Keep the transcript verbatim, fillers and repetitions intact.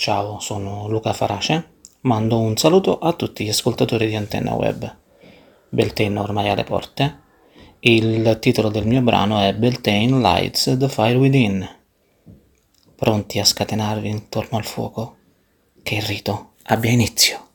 Ciao, sono Luca Farace, mando un saluto a tutti gli ascoltatori di Antenna Web. Beltane ormai alle porte. Il titolo del mio brano è Beltane Lights the Fire Within. Pronti a scatenarvi intorno al fuoco? Che il rito abbia inizio.